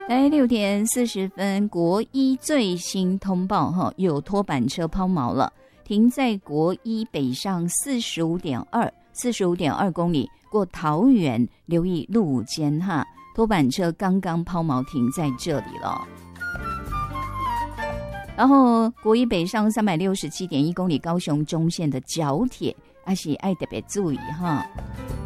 来6:40，国一最新通报哈，有拖板车抛锚了，停在国一北上45.2公里，过桃园，留意路肩哈，拖板车刚刚抛锚停在这里了。然后国一北上367.1公里，高雄中线的角铁，还是要特别注意哈。